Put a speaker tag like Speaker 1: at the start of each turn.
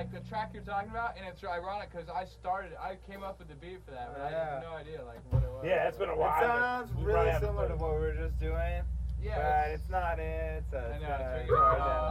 Speaker 1: like the track you're talking about, and it's ironic because I came up with the beat for that, but I had no idea like what it was.
Speaker 2: Yeah, it's been a while.
Speaker 3: It sounds really similar to what we were just doing.
Speaker 1: Yeah,
Speaker 3: but it's not it.
Speaker 1: I know, it's